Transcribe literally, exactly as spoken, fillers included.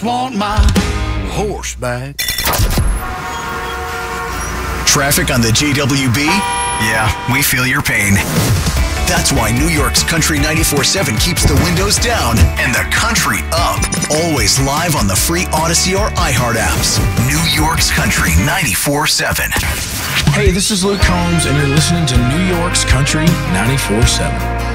Want my horse back. Traffic on the J W B? Yeah, we feel your pain. That's why New York's Country ninety-four seven keeps the windows down and the country up. Always live on the free Odyssey or iHeart apps. New York's Country ninety-four seven. Hey, this is Luke Combs, and you're listening to New York's Country ninety-four seven.